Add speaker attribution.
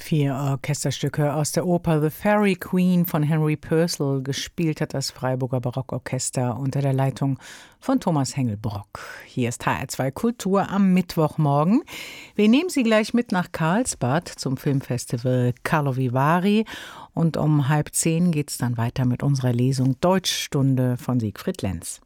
Speaker 1: 4 Orchesterstücke aus der Oper The Fairy Queen von Henry Purcell. Gespielt hat das Freiburger Barockorchester unter der Leitung von Thomas Hengelbrock. Hier ist HR2 Kultur am Mittwochmorgen. Wir nehmen Sie gleich mit nach Karlsbad zum Filmfestival Karlovy Vary. Und um 9:30 geht es dann weiter mit unserer Lesung Deutschstunde von Siegfried Lenz.